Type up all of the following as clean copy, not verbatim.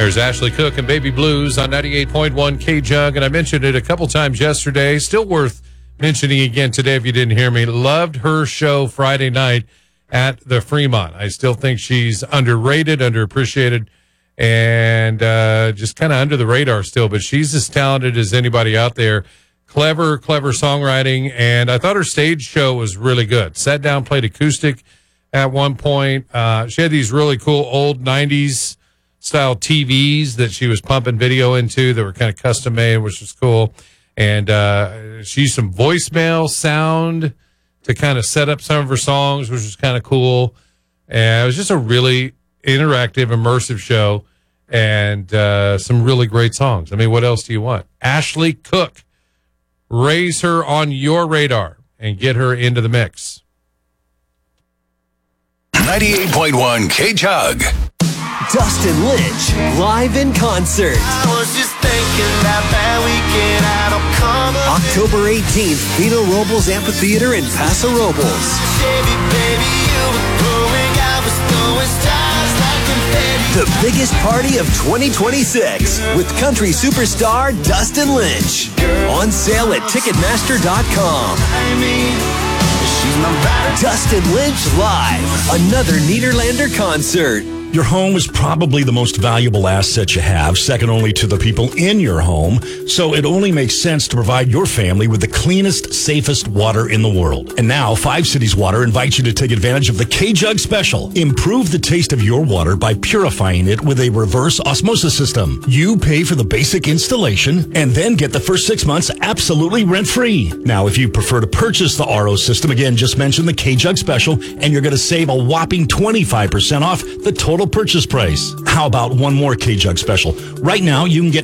There's Ashley Cook and Baby Blues on 98.1 K-Jug, and I mentioned it a couple times yesterday. Still worth mentioning again today if you didn't hear me. Loved her show Friday night at the Fremont. I still think she's underrated, underappreciated, and just kind of under the radar still, but she's as talented as anybody out there. Clever songwriting, and I thought her stage show was really good. Sat down, played acoustic at one point. She had these really cool old 90s style TVs that she was pumping video into that were kind of custom made, which was cool. And she used some voicemail sound to kind of set up some of her songs, which was kind of cool. And it was just a really interactive, immersive show and some really great songs. I mean, what else do you want? Ashley Cook. Raise her on your radar and get her into the mix. 98.1 K-Jug. Dustin Lynch, live in concert. I was just thinking that weekend I don't come October 18th, Vino Robles Amphitheater in Paso Robles. Chevy, baby, you were growing, I was throwing stars like confetti. The biggest party of 2026 with country superstar Dustin Lynch. On sale at Ticketmaster.com. I mean, she's my ride. Dustin Lynch live, another Nederlander concert. Your home is probably the most valuable asset you have, second only to the people in your home. So it only makes sense to provide your family with the cleanest, safest water in the world. And now, Five Cities Water invites you to take advantage of the K-Jug Special. Improve the taste of your water by purifying it with a reverse osmosis system. You pay for the basic installation and then get the first 6 months absolutely rent-free. Now, if you prefer to purchase the RO system, again, just mention the K-Jug Special and you're going to save a whopping 25% off the total purchase price. How about one more K-Jug Special? Right now, you can get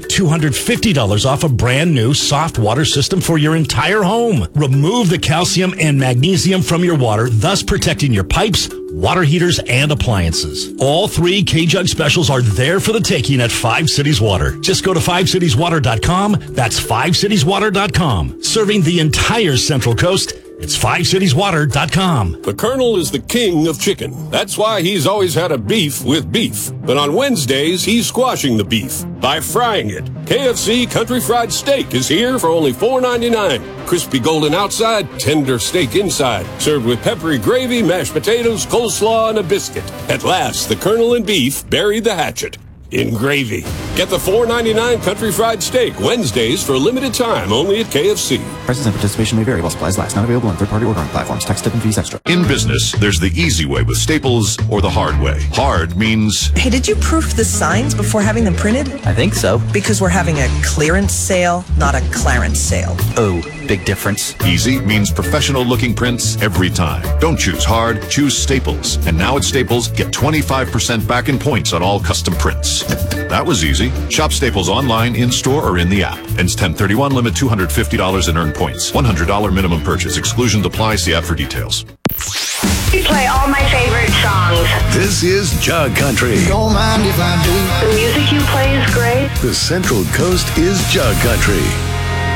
$250 off a brand new soft water system for your entire home. Remove the calcium and magnesium from your water, thus protecting your pipes, water heaters, and appliances. All three K-Jug Specials are there for the taking at Five Cities Water. Just go to FiveCitiesWater.com. That's FiveCitiesWater.com. Serving the entire Central Coast. It's FiveCitiesWater.com. The Colonel is the king of chicken. That's why he's always had a beef with beef. But on Wednesdays, he's squashing the beef by frying it. KFC Country Fried Steak is here for only $4.99. Crispy golden outside, tender steak inside. Served with peppery gravy, mashed potatoes, coleslaw, and a biscuit. At last, the Colonel and beef buried the hatchet in gravy. Get the $4.99 Country Fried Steak Wednesdays for a limited time only at KFC. Prices and participation may vary while supplies last. Not available on third-party ordering platforms. Tax, tip, and fees extra. In business, there's the easy way with Staples or the hard way. Hard means... Hey, did you proof the signs before having them printed? I think so. Because we're having a clearance sale, not a Clarence sale. Oh, big difference. Easy means professional-looking prints every time. Don't choose hard, choose Staples. And now at Staples, get 25% back in points on all custom prints. That was easy. Shop Staples online, in-store, or in the app. Ends 10/31, limit $250 and earn points. $100 minimum purchase. Exclusions apply. See app for details. You play all my favorite songs. This is Jug Country. Don't mind if I do. The music you play is great. The Central Coast is Jug Country.